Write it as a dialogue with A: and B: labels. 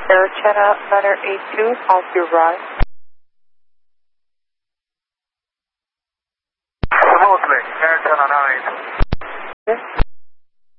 A: Air China 982, off your right.
B: Smoothly, Air China 982.